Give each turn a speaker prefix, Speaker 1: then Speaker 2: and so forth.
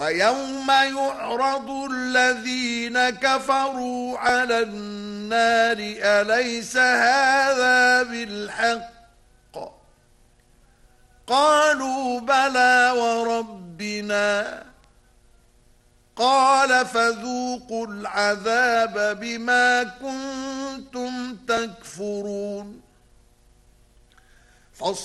Speaker 1: ويوم يعرض الذين كفروا على النار أليس هذا بالحق قالوا بلى وربنا قال فذوقوا العذاب بما كنتم تكفرون